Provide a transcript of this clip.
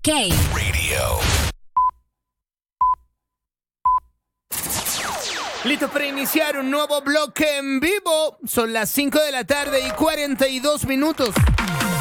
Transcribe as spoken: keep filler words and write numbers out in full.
Ok. Radio. Listo para iniciar un nuevo bloque en vivo. Son las cinco de la tarde y cuarenta y dos minutos.